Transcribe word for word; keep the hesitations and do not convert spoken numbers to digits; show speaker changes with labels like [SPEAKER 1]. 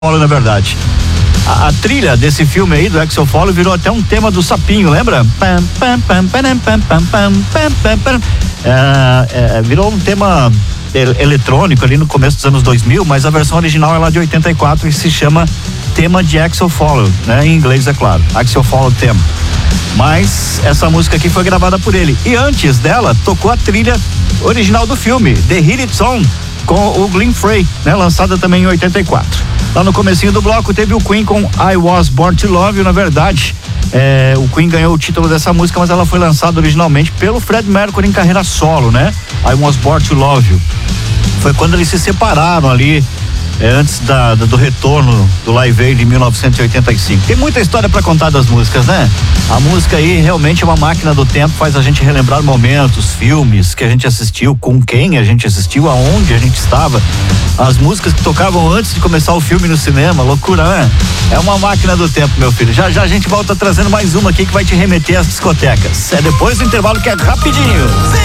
[SPEAKER 1] Follow, na verdade. A, a trilha desse filme aí, do Axel Follow, virou até um tema do Sapinho, lembra? É, é, virou um tema eletrônico ali no começo dos anos dois mil, mas a versão original é lá de oitenta e quatro e se chama tema de Axel Follow, né? Em inglês, é claro. Axel Follow tema. Mas essa música aqui foi gravada por ele. E antes dela, tocou a trilha original do filme, The Hit It's On, com o Glenn Frey, né? Lançada também em oitenta e quatro. Lá no comecinho do bloco teve o Queen com I Was Born to Love You. Na verdade, é, o Queen ganhou o título dessa música, mas ela foi lançada originalmente pelo Fred Mercury em carreira solo, né? I Was Born to Love You. Foi quando eles se separaram ali, é, antes da, da, do retorno do Live Aid em mil novecentos e oitenta e cinco. Tem muita história para contar das músicas, né? A música aí realmente é uma máquina do tempo, faz a gente relembrar momentos, filmes que a gente assistiu, com quem a gente assistiu, aonde a gente estava, as músicas que tocavam antes de começar o filme no cinema, loucura, né? É uma máquina do tempo, meu filho. Já já a gente volta trazendo mais uma aqui que vai te remeter às discotecas. É depois do intervalo, que é rapidinho.